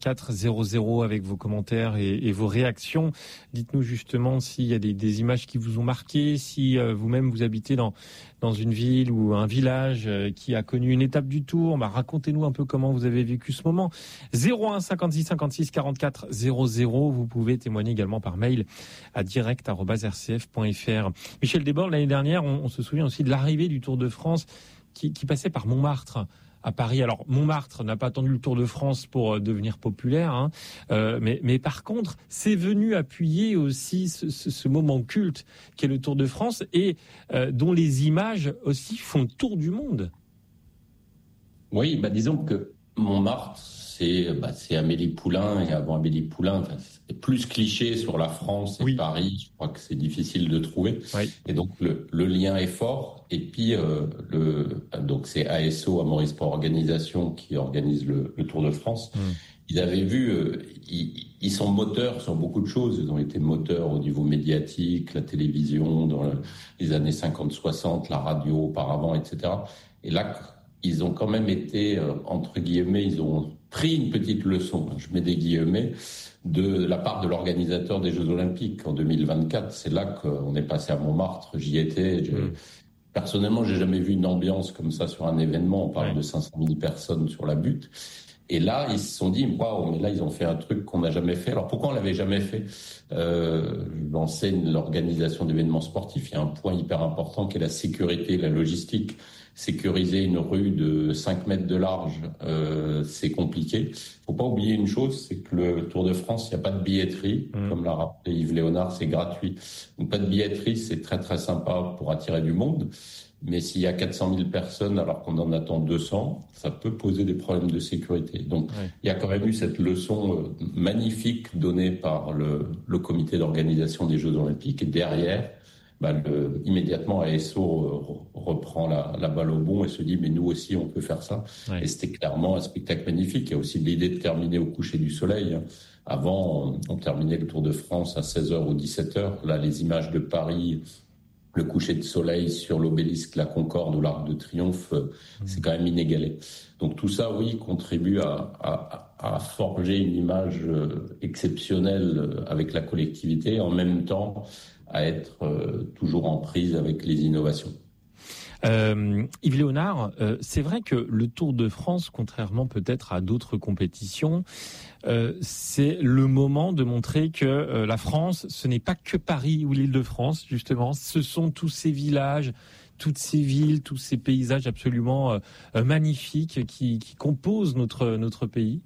44 00 avec vos commentaires et vos réactions. Dites-nous justement s'il y a des images qui vous ont marqué, si vous-même vous habitez dans une ville ou un village qui a connu une étape du Tour. Racontez-nous un peu comment vous avez vécu ce moment. 01 56 56 44 00. Vous pouvez témoigner également par mail à direct@rcf.fr. Michel Desbordes, l'année dernière, on se souvient aussi de l'arrivée du Tour de France qui passait par Montmartre à Paris. Alors, Montmartre n'a pas attendu le Tour de France pour devenir populaire, mais par contre, c'est venu appuyer aussi ce moment culte qu'est le Tour de France et dont les images aussi font le tour du monde. Oui, disons que Montmartre, c'est Amélie Poulain, et avant Amélie Poulain, c'est plus cliché sur la France et Paris, je crois que c'est difficile de trouver. Oui. Et donc le lien est fort. Et puis donc c'est ASO, Amaury Sport Organisation, qui organise le Tour de France. Ils avaient vu, ils sont moteurs sur beaucoup de choses. Ils ont été moteurs au niveau médiatique, la télévision dans les années 50-60, la radio auparavant, etc. Et là, ils ont quand même été, entre guillemets, ils ont pris une petite leçon, je mets des guillemets, de la part de l'organisateur des Jeux Olympiques en 2024. C'est là qu'on est passé à Montmartre, j'y étais. Personnellement, j'ai jamais vu une ambiance comme ça sur un événement. On parle de 500 000 personnes sur la butte. Et là, ils se sont dit, waouh, mais là, ils ont fait un truc qu'on n'a jamais fait. Alors, pourquoi on l'avait jamais fait? J'enseigne l'organisation d'événements sportifs. Il y a un point hyper important qui est la sécurité, la logistique. Sécuriser une rue de 5 mètres de large, c'est compliqué. Faut pas oublier une chose, c'est que le Tour de France, il n'y a pas de billetterie. Comme l'a rappelé Yves Léonard, c'est gratuit. Donc, pas de billetterie, c'est très, très sympa pour attirer du monde. Mais s'il y a 400 000 personnes alors qu'on en attend 200, ça peut poser des problèmes de sécurité. Donc, il y a quand même eu cette leçon magnifique donnée par le comité d'organisation des Jeux Olympiques. Et derrière, immédiatement, ASO reprend la balle au bond et se dit, mais nous aussi, on peut faire ça. Et c'était clairement un spectacle magnifique. Il y a aussi l'idée de terminer au coucher du soleil. Avant, on terminait le Tour de France à 16h ou 17h. Là, les images de Paris, le coucher de soleil sur l'obélisque, la Concorde ou l'Arc de Triomphe, c'est quand même inégalé. Donc tout ça, oui, contribue à forger une image exceptionnelle avec la collectivité, et en même temps à être toujours en prise avec les innovations. Yves Léonard, c'est vrai que le Tour de France, contrairement peut-être à d'autres compétitions, c'est le moment de montrer que la France, ce n'est pas que Paris ou l'Île-de-France, justement. Ce sont tous ces villages, toutes ces villes, tous ces paysages absolument magnifiques qui composent notre pays.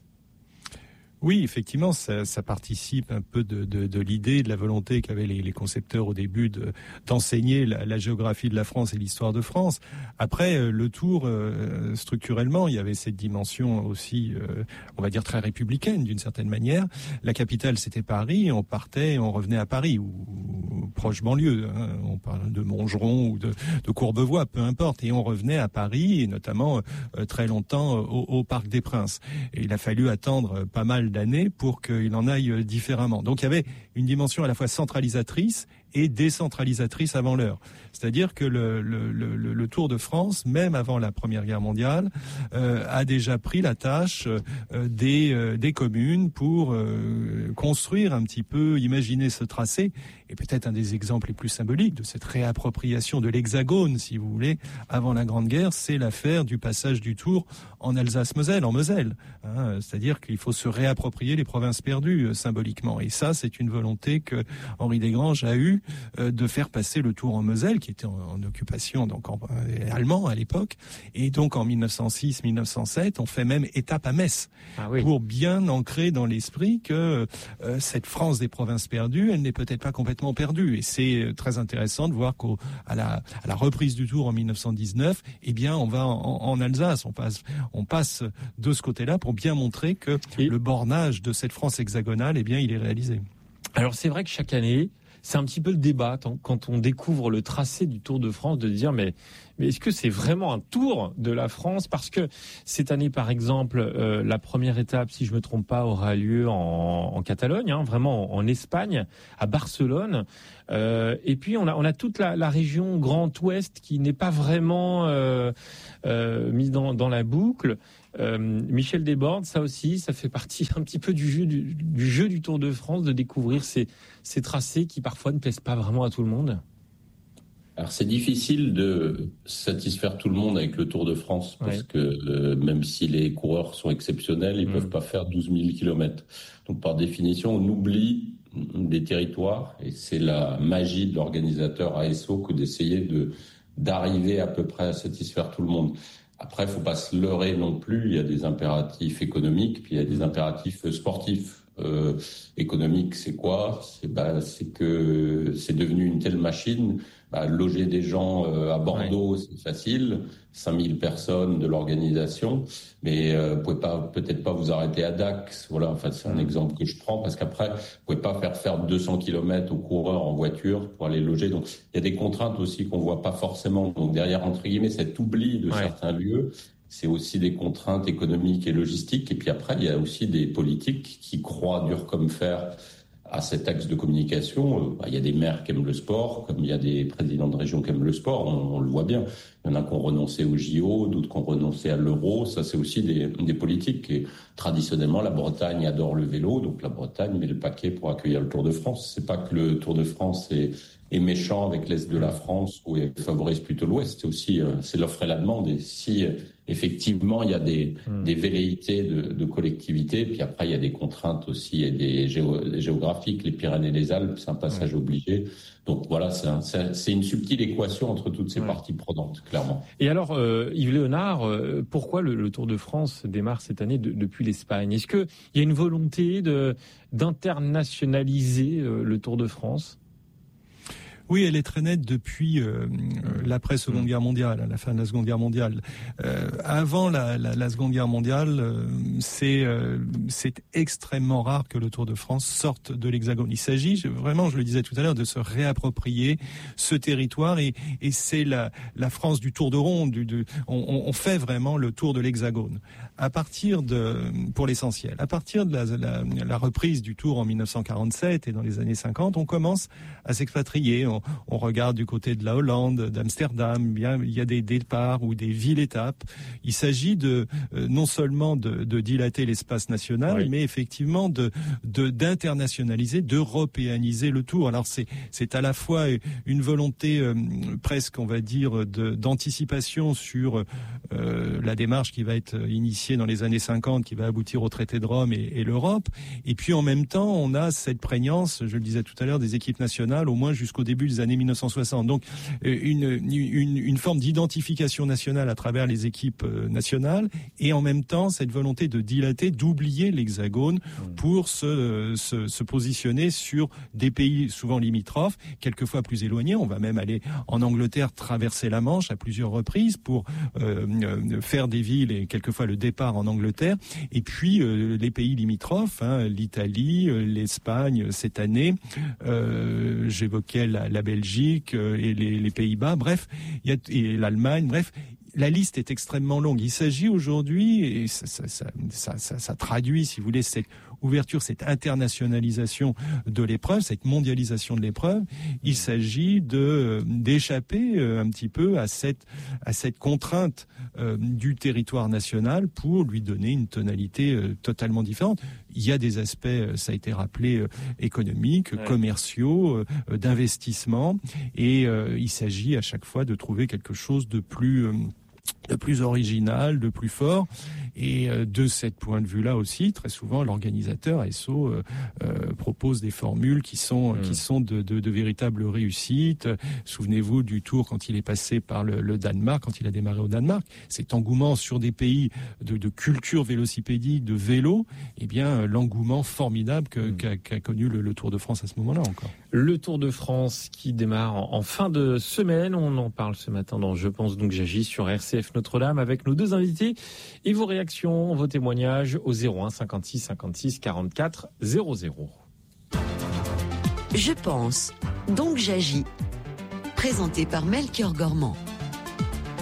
Oui, effectivement, ça participe un peu de l'idée, de la volonté qu'avaient les concepteurs au début d'enseigner la géographie de la France et l'histoire de France. Après, le Tour, structurellement, il y avait cette dimension aussi, on va dire, très républicaine d'une certaine manière. La capitale, c'était Paris, on partait, on revenait à Paris, ou proche banlieue, on parle de Montgeron ou de Courbevoie, peu importe, et on revenait à Paris, et notamment très longtemps au Parc des Princes. Et il a fallu attendre pas mal d'années pour qu'il en aille différemment. Donc il y avait une dimension à la fois centralisatrice et décentralisatrice avant l'heure. C'est-à-dire que le Tour de France, même avant la Première Guerre mondiale, a déjà pris la tâche des communes pour construire un petit peu, imaginer ce tracé. Et peut-être un des exemples les plus symboliques de cette réappropriation de l'Hexagone, si vous voulez, avant la Grande Guerre, c'est l'affaire du passage du Tour en Alsace-Moselle, en Moselle. C'est-à-dire qu'il faut se réapproprier les provinces perdues, symboliquement. Et ça, c'est une volonté que Henri Desgranges a eue de faire passer le Tour en Moselle, qui était en occupation donc allemand à l'époque. Et donc en 1906-1907, on fait même étape à Metz, pour bien ancrer dans l'esprit que cette France des provinces perdues, elle n'est peut-être pas complètement perdue. Et c'est très intéressant de voir qu'à la reprise du Tour en 1919, eh bien on va en Alsace, on passe de ce côté-là pour bien montrer que le bornage de cette France hexagonale, eh bien il est réalisé. Alors c'est vrai que chaque année, c'est un petit peu le débat quand on découvre le tracé du Tour de France, de dire mais Mais est-ce que c'est vraiment un Tour de la France? Parce que cette année, par exemple, la première étape, si je me trompe pas, aura lieu en Catalogne, vraiment en Espagne, à Barcelone. Et puis on a toute la région Grand Ouest qui n'est pas vraiment mise dans la boucle. Michel Desbordes, ça aussi, ça fait partie un petit peu du jeu du Tour de France, de découvrir ces tracés qui parfois ne plaisent pas vraiment à tout le monde. Alors c'est difficile de satisfaire tout le monde avec le Tour de France parce que même si les coureurs sont exceptionnels, ils peuvent pas faire 12 000 kilomètres. Donc par définition, on oublie des territoires et c'est la magie de l'organisateur ASO que d'essayer d'arriver à peu près à satisfaire tout le monde. Après, il faut pas se leurrer non plus. Il y a des impératifs économiques, puis il y a des impératifs sportifs. Économique, c'est quoi? C'est que c'est devenu une telle machine. Loger des gens à Bordeaux, c'est facile. 5000 personnes de l'organisation, mais vous pouvez peut-être pas vous arrêter à Dax. Voilà, enfin c'est un exemple que je prends parce qu'après vous pouvez pas faire 200 km aux coureurs en voiture pour aller loger. Donc il y a des contraintes aussi qu'on voit pas forcément. Donc derrière entre guillemets cet oubli de certains lieux, c'est aussi des contraintes économiques et logistiques. Et puis après, il y a aussi des politiques qui croient dur comme fer à cet axe de communication. Il y a des maires qui aiment le sport, comme il y a des présidents de région qui aiment le sport, on le voit bien. Il y en a qui ont renoncé au JO, d'autres qui ont renoncé à l'Euro. Ça, c'est aussi des politiques. Et traditionnellement, la Bretagne adore le vélo, donc la Bretagne met le paquet pour accueillir le Tour de France. C'est pas que le Tour de France est méchant avec l'Est de la France ou favorise plutôt l'Ouest. C'est aussi c'est l'offre et la demande. Et si effectivement il y a des velléités de collectivité, puis après il y a des contraintes aussi et des géographiques, les Pyrénées et les Alpes, c'est un passage obligé. Donc voilà, c'est une subtile équation entre toutes ces parties prenantes, clairement. Et alors, Yves Léonard, pourquoi le Tour de France démarre cette année depuis l'Espagne? Est-ce qu'il y a une volonté d'internationaliser le Tour de France? Oui, elle est très nette depuis l'après-Seconde Guerre mondiale, à la fin de la Seconde Guerre mondiale. Avant la Seconde Guerre mondiale, c'est extrêmement rare que le Tour de France sorte de l'Hexagone. Il s'agit vraiment, je le disais tout à l'heure, de se réapproprier ce territoire et c'est la France du Tour de Ronde. On fait vraiment le tour de l'Hexagone. Pour l'essentiel, à partir de la reprise du Tour en 1947 et dans les années 50, on commence à s'expatrier. On regarde du côté de la Hollande, d'Amsterdam, il y a des départs ou des villes-étapes. Il s'agit non seulement de dilater l'espace national, mais effectivement d'internationaliser, d'européaniser le Tour. Alors c'est à la fois une volonté presque, on va dire, d'anticipation sur la démarche qui va être initiée dans les années 50, qui va aboutir au traité de Rome et l'Europe. Et puis en même temps, on a cette prégnance, je le disais tout à l'heure, des équipes nationales, au moins jusqu'au début des années 1960. Donc une forme d'identification nationale à travers les équipes nationales et en même temps cette volonté de dilater, d'oublier l'Hexagone pour se positionner sur des pays souvent limitrophes, quelquefois plus éloignés. On va même aller en Angleterre traverser la Manche à plusieurs reprises pour faire des villes et quelquefois le départ en Angleterre. Et puis les pays limitrophes, l'Italie, l'Espagne cette année, j'évoquais la Belgique et les Pays-Bas, bref, et l'Allemagne, bref. La liste est extrêmement longue. Il s'agit aujourd'hui, et ça traduit, si vous voulez, cette ouverture, cette internationalisation de l'épreuve, cette mondialisation de l'épreuve. Il s'agit d'échapper un petit peu à cette contrainte du territoire national pour lui donner une tonalité totalement différente. Il y a des aspects, ça a été rappelé, économiques, commerciaux, d'investissement, et il s'agit à chaque fois de trouver quelque chose de plus original, de plus fort. Et de ce point de vue-là aussi, très souvent, l'organisateur ASO propose des formules qui sont de véritables réussites. Souvenez-vous du Tour quand il est passé par le Danemark, quand il a démarré au Danemark. Cet engouement sur des pays de culture vélocipédique, de vélo, eh bien l'engouement formidable qu'a connu le Tour de France à ce moment-là encore. Le Tour de France qui démarre en fin de semaine. On en parle ce matin dans Je pense donc j'agis sur RCF Notre-Dame avec nos deux invités et vos réactions, vos témoignages au 01 56 56 44 00. Je pense donc j'agis. Présenté par Melchior Gormand.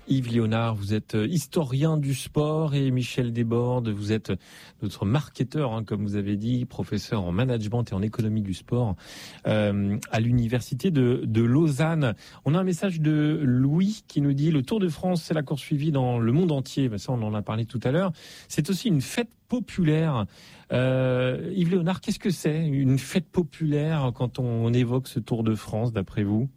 Yves Léonard, vous êtes historien du sport, et Michel Desbordes, vous êtes notre marketeur, comme vous avez dit, professeur en management et en économie du sport à l'université de Lausanne. On a un message de Louis qui nous dit: le Tour de France, c'est la course suivie dans le monde entier. Ça, on en a parlé tout à l'heure. C'est aussi une fête populaire. Yves Léonard, qu'est-ce que c'est une fête populaire quand on évoque ce Tour de France, d'après vous?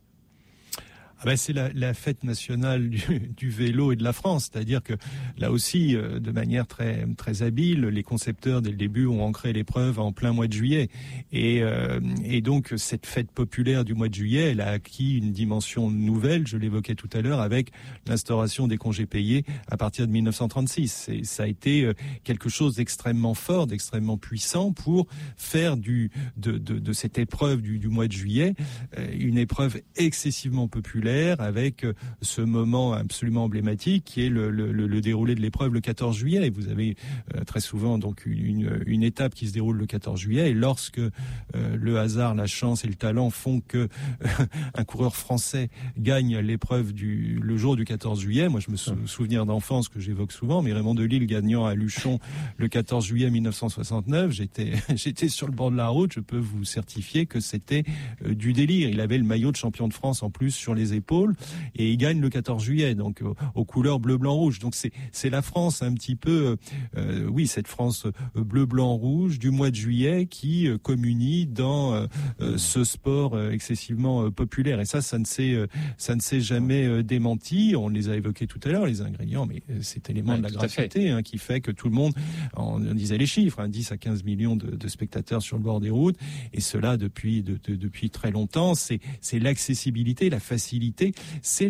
C'est la fête nationale du vélo et de la France, c'est-à-dire que là aussi, de manière très très habile, les concepteurs dès le début ont ancré l'épreuve en plein mois de juillet, et donc cette fête populaire du mois de juillet, elle a acquis une dimension nouvelle. Je l'évoquais tout à l'heure avec l'instauration des congés payés à partir de 1936. Ça a été quelque chose d'extrêmement fort, d'extrêmement puissant pour faire de cette épreuve du mois de juillet une épreuve excessivement populaire, avec ce moment absolument emblématique qui est le déroulé de l'épreuve le 14 juillet. Et vous avez très souvent donc une étape qui se déroule le 14 juillet, et lorsque le hasard, la chance et le talent font que un coureur français gagne l'épreuve le jour du 14 juillet. Moi, je me souvenir d'enfance que j'évoque souvent, mais Raymond Delille gagnant à Luchon le 14 juillet 1969, j'étais sur le bord de la route. Je peux vous certifier que c'était du délire. Il avait le maillot de champion de France en plus sur les épaules, et il gagne le 14 juillet, donc aux couleurs bleu, blanc, rouge. Donc c'est la France un petit peu, cette France bleu, blanc, rouge du mois de juillet qui communie dans ce sport excessivement populaire. Et ça ne s'est jamais démenti. On les a évoqués tout à l'heure, les ingrédients, mais cet élément de la gratuité qui fait que tout le monde, on disait les chiffres, 10 à 15 millions de spectateurs sur le bord des routes, et cela depuis très longtemps. C'est l'accessibilité, la facilité. C'est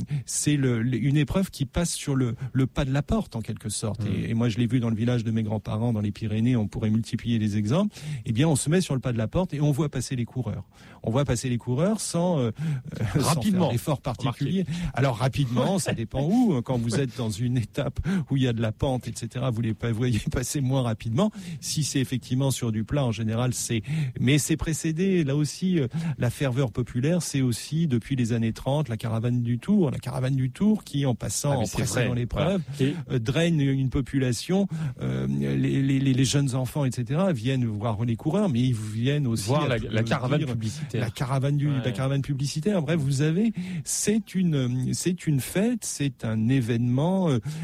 une épreuve qui passe sur le pas de la porte, en quelque sorte. Et moi, je l'ai vu dans le village de mes grands-parents, dans les Pyrénées. On pourrait multiplier les exemples. Eh bien, on se met sur le pas de la porte et on voit passer les coureurs. On voit passer les coureurs sans faire d'effort particulier. Alors rapidement, ça dépend où. Quand vous êtes dans une étape où il y a de la pente, etc., vous les voyez passer moins rapidement. Si c'est effectivement sur du plat, en général, mais c'est précédé. Là aussi, la ferveur populaire, c'est aussi depuis les années 30, la caravane du Tour qui, en passant, en précédant l'épreuve, draine une population. Les jeunes enfants, etc., viennent voir les coureurs, mais ils viennent aussi voir la caravane publicitaire. La caravane publicitaire. Bref, vous avez, c'est une fête, c'est un événement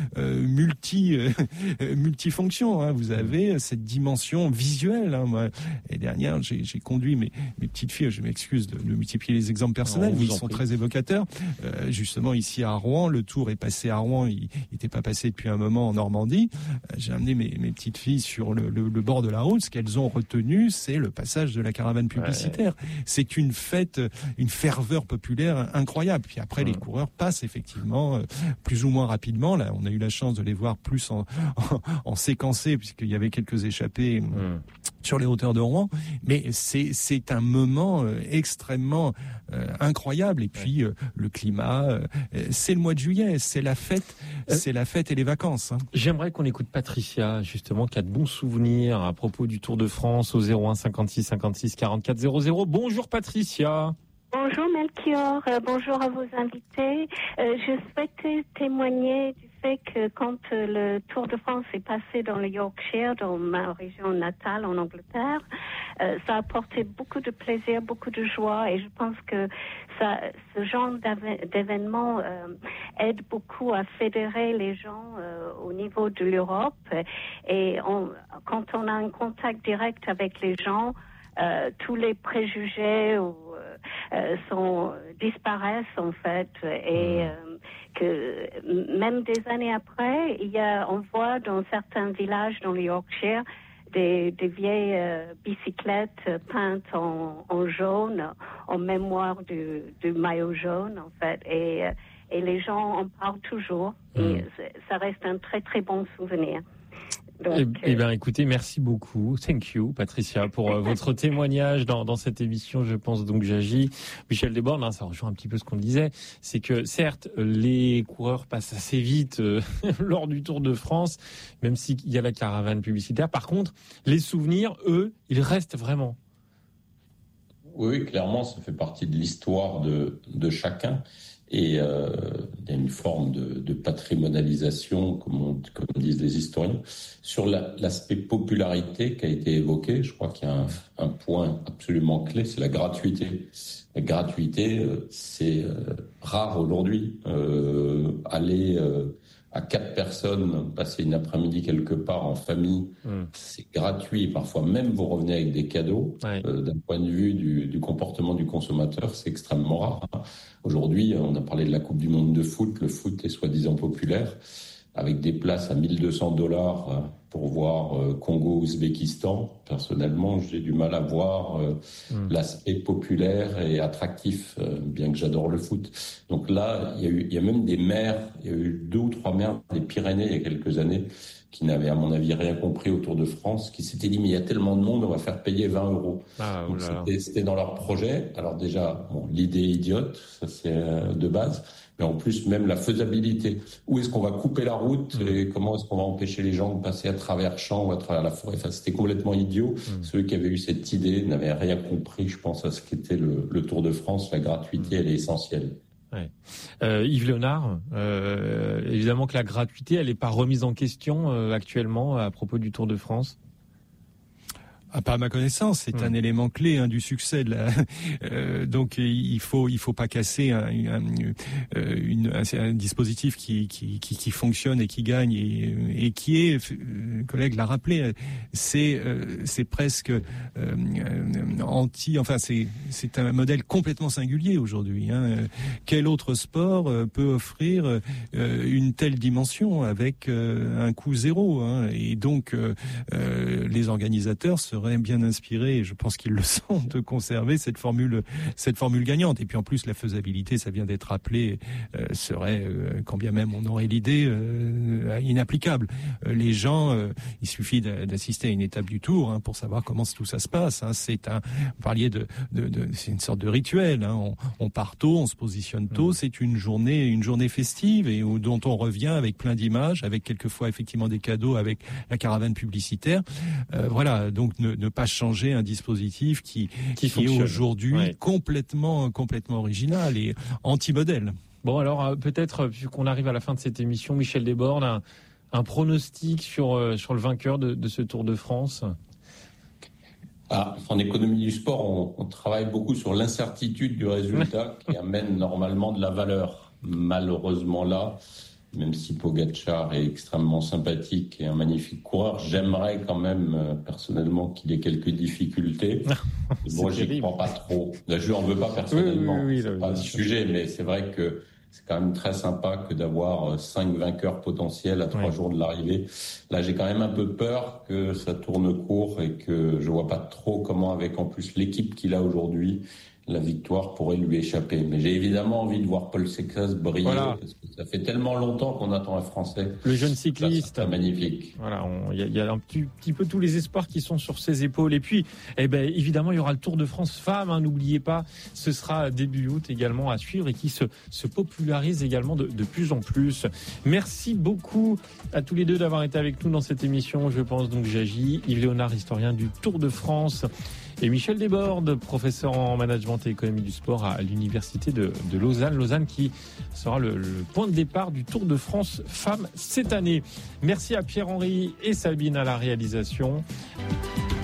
multifonction. Vous avez cette dimension visuelle. Moi, l'année dernière, j'ai conduit mes petites filles. Je m'excuse de multiplier les exemples personnels, mais ils sont très évocateurs. Justement, ici à Rouen, le Tour est passé à Rouen. Il n'était pas passé depuis un moment en Normandie. J'ai amené mes petites filles sur le bord de la route. Ce qu'elles ont retenu, c'est le passage de la caravane publicitaire. C'est une fête, une ferveur populaire incroyable. Puis après, les coureurs passent effectivement plus ou moins rapidement. Là, on a eu la chance de les voir plus en séquencé, puisqu'il y avait quelques échappées sur les hauteurs de Rouen. Mais c'est un moment extrêmement incroyable. Et puis le climat, c'est le mois de juillet, c'est la fête et les vacances. J'aimerais qu'on écoute Patricia, justement, qui a de bons souvenirs à propos du Tour de France au 01 56 56 44 00. Bonjour Patricia. Bonjour Melchior, bonjour à vos invités. Je souhaitais témoigner du fait que quand le Tour de France est passé dans le Yorkshire, dans ma région natale en Angleterre, ça a apporté beaucoup de plaisir, beaucoup de joie, et je pense que ce genre d'événement aide beaucoup à fédérer les gens au niveau de l'Europe, et quand on a un contact direct avec les gens, tous les préjugés disparaissent en fait, et que même des années après, on voit dans certains villages dans le Yorkshire des vieilles bicyclettes peintes en jaune, en mémoire du maillot jaune en fait, et les gens en parlent toujours, et ça reste un très très bon souvenir. Écoutez, merci beaucoup. Thank you, Patricia, pour votre témoignage dans cette émission. Je pense donc j'agis. Michel Desbordes, ça rejoint un petit peu ce qu'on disait. C'est que, certes, les coureurs passent assez vite lors du Tour de France, même s'il y a la caravane publicitaire. Par contre, les souvenirs, eux, ils restent vraiment. Oui, clairement, ça fait partie de l'histoire de chacun. Et il y a une forme de patrimonialisation, comme disent les historiens. Sur l'aspect popularité qui a été évoqué, je crois qu'il y a un point absolument clé, c'est la gratuité. La gratuité, c'est rare aujourd'hui. Aller à 4 personnes, passer une après-midi quelque part en famille, c'est gratuit. Parfois même, vous revenez avec des cadeaux. Ouais. D'un point de vue du comportement du consommateur, c'est extrêmement rare. Aujourd'hui, on a parlé de la Coupe du Monde de foot. Le foot est soi-disant populaire, avec des places à $1 200 pour voir Congo-Ouzbékistan. Personnellement, j'ai du mal à voir l'aspect populaire et attractif, bien que j'adore le foot. Donc là, il y a même des maires, il y a eu 2 ou 3 maires des Pyrénées il y a quelques années qui n'avaient, à mon avis, rien compris au Tour de France, qui s'étaient dit, mais il y a tellement de monde, on va faire payer 20 €. Donc c'était dans leur projet. Alors déjà, l'idée idiote, ça c'est de base. Mais en plus, même la faisabilité. Où est-ce qu'on va couper la route et comment est-ce qu'on va empêcher les gens de passer à travers champs ou à travers la forêt? Enfin, c'était complètement idiot. Ceux qui avaient eu cette idée n'avaient rien compris, je pense, à ce qu'était le Tour de France. La gratuité, elle est essentielle. Ouais. Yves Léonard, évidemment que la gratuité, elle n'est pas remise en question actuellement à propos du Tour de France. Pas à ma connaissance, c'est un élément clé du succès. Donc il faut pas casser un dispositif qui fonctionne et qui gagne et qui est, le collègue l'a rappelé, c'est presque Enfin, c'est un modèle complètement singulier aujourd'hui. Quel autre sport peut offrir une telle dimension avec un coût zéro, Et donc les organisateurs seraient bien inspirés, et je pense qu'ils le sont, de conserver cette formule gagnante. Et puis en plus, la faisabilité, ça vient d'être rappelé, serait, quand bien même on aurait l'idée, inapplicable. Les gens, il suffit d'assister à une étape du Tour pour savoir comment tout ça se passe. Vous parliez c'est une sorte de rituel. On part tôt, on se positionne tôt. C'est une journée festive et dont on revient avec plein d'images, avec quelquefois effectivement des cadeaux, avec la caravane publicitaire. Voilà, donc ne pas changer un dispositif qui est aujourd'hui complètement original et anti-modèle. Bon, alors peut-être, vu qu'on arrive à la fin de cette émission, Michel Desbordes, un pronostic sur le vainqueur de ce Tour de France. En économie du sport, on travaille beaucoup sur l'incertitude du résultat qui amène normalement de la valeur. Malheureusement là, même si Pogačar est extrêmement sympathique et un magnifique coureur, j'aimerais quand même personnellement qu'il ait quelques difficultés. Moi, j'y crois pas trop. Je n'en veux pas personnellement. C'est pas le sujet, mais c'est vrai que c'est quand même très sympa que d'avoir 5 vainqueurs potentiels à 3 jours de l'arrivée. Là, j'ai quand même un peu peur que ça tourne court et que je vois pas trop comment, avec en plus l'équipe qu'il a aujourd'hui, la victoire pourrait lui échapper. Mais j'ai évidemment envie de voir Paul Sexas briller, parce que ça fait tellement longtemps qu'on attend un Français. Le jeune cycliste. C'est magnifique. Voilà, il y a un petit peu tous les espoirs qui sont sur ses épaules. Et puis, évidemment, il y aura le Tour de France femmes, n'oubliez pas. Ce sera début août également à suivre et qui se popularise également de plus en plus. Merci beaucoup à tous les deux d'avoir été avec nous dans cette émission. Je pense donc j'agis. Yves Léonard, historien du Tour de France. Et Michel Desbordes, professeur en management et économie du sport à l'université de Lausanne. Lausanne qui sera le point de départ du Tour de France femmes cette année. Merci à Pierre-Henri et Sabine à la réalisation.